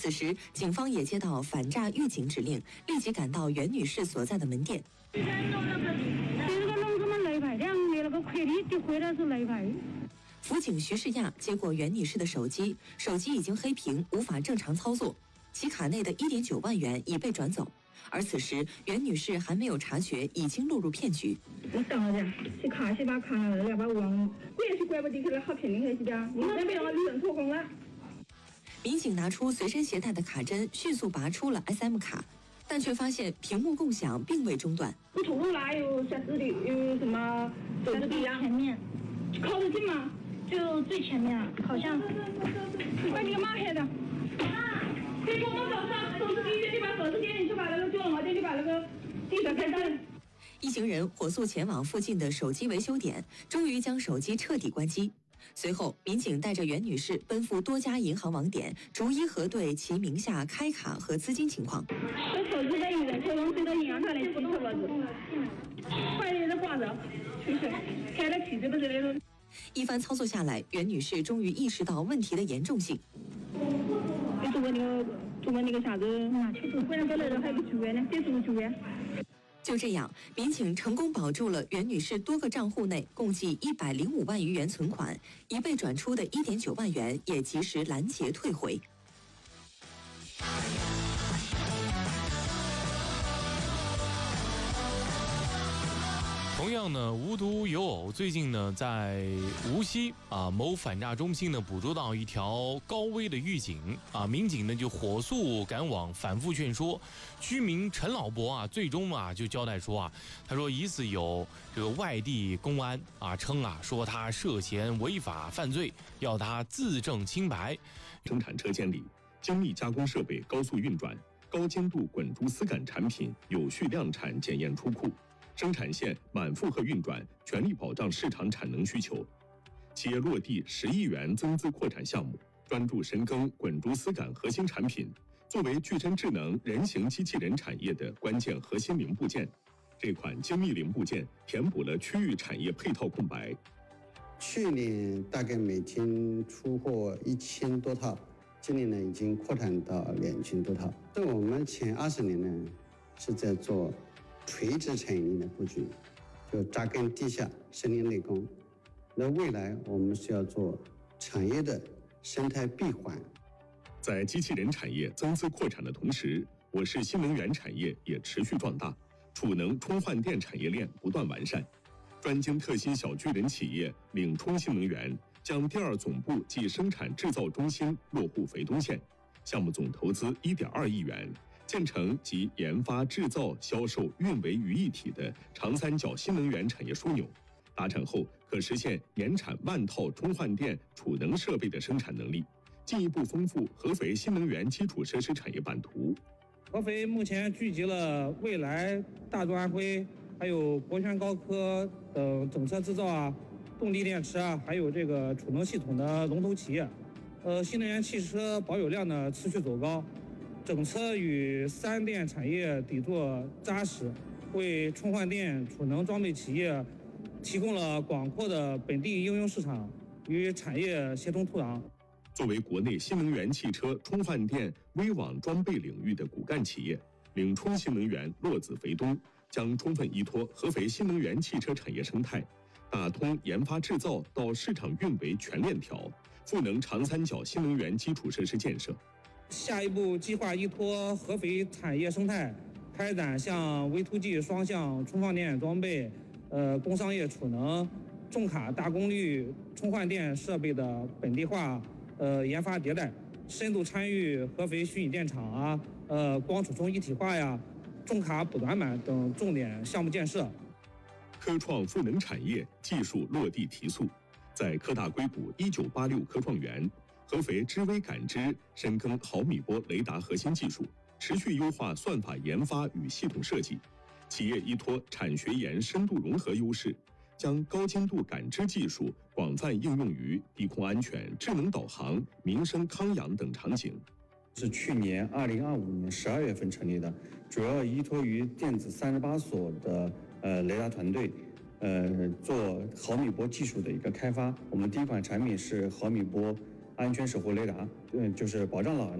此时，警方也接到反诈预警指令，立即赶到袁女士所在的门店。辅警徐世亚接过袁女士的手机，手机已经黑屏，无法正常操作，其卡内的1.9万元已被转走。而此时，袁女士还没有察觉已经落入骗局。 我等着，去卡去把卡200万，我也是怪不得他好骗你是的，你那边我认错工了。 民警拿出随身携带的卡针，迅速拔出了 SM 卡，但却发现屏幕共享并未中断。 不ถูก啦，有显示的，有什么手指笔啊？ 前面， 靠得近吗？ 就最前面，好像。 快你个妈黑的！可以给我们手上手指笔，你把手指点，你去把那个旧毛巾，你把那个地上开灯。 一行人火速前往附近的手机维修点，终于将手机彻底关机。随后，民警带着袁女士奔赴多家银行网点，逐一核对其名下开卡和资金情况。 这手机在人口中，这个银行卡来提出了，快点的挂着，是不是？开了起这个之类的。 一番操作下来，袁女士终于意识到问题的严重性。 你做个那个啥子？哪去做？不然过来人还有个住院呢，得做个住院。 就这样，民警成功保住了袁女士多个账户内共计105万余元存款，已被转出的1.9万元也及时拦截退回。 同样呢，无独有偶，最近呢，在无锡某反诈中心呢捕捉到一条高危的预警民警呢就火速赶往，反复劝说。居民陈老伯最终就交代说他说疑似有这个外地公安称说他涉嫌违法犯罪，要他自证清白。 生产车间里，精密加工设备高速运转，高精度滚珠丝感产品有序量产检验出库。生产线满负荷运转，全力保障市场产能需求。企业落地10亿元增资扩产项目，专注深耕滚珠丝感核心产品，作为具身智能人形机器人产业的关键核心零部件。这款精密零部件填补了区域产业配套空白。 去年大概每天出货1000多套，今年呢已经扩展到2000多套。在我们前20年呢是在做垂直产业链的布局，就扎根地下，深炼内功。那未来我们是要做产业的生态闭环。 在机器人产业增资扩产的同时，我市新能源产业也持续壮大，储能充换电产业链不断完善。专精特新小巨人企业领冲新能源将第2总部暨生产制造中心落户肥东县，项目总投资1.2亿元。建成集研发、制造、销售、运维于一体的长三角新能源产业枢纽，达成后可实现年产万套充换电储能设备的生产能力，进一步丰富合肥新能源基础设施产业版图。 合肥目前聚集了蔚来、大众安徽，还有国轩高科等整车制造动力电池还有这个储能系统的龙头企业。新能源汽车保有量呢持续走高。整车与3电产业底座扎实，为充换电储能装备企业提供了广阔的本地应用市场与产业协同土壤。 作为国内新能源汽车充换电微网装备领域的骨干企业，领冲新能源落子肥东，将充分依托合肥新能源汽车产业生态，打通研发制造到市场运维全链条，赋能长三角新能源基础设施建设。 下一步计划依托合肥产业生态，开展向 V2G 双向充放电装备、工商业储能、重卡大功率充换电设备的本地化研发迭代，深度参与合肥虚拟电厂光储充一体化重卡补短板等重点项目建设。 科创赋能产业技术落地提速，在科大硅谷1986科创园。合肥知微感知深耕毫米波雷达核心技术，持续优化算法研发与系统设计。企业依托产学研深度融合优势，将高精度感知技术广泛应用于地空安全、智能导航、民生康养等场景。 是去年2025年12月份成立的，主要依托于电子38所的雷达团队，做毫米波技术的一个开发。我们第一款产品是毫米波安全守护雷达，就是保障了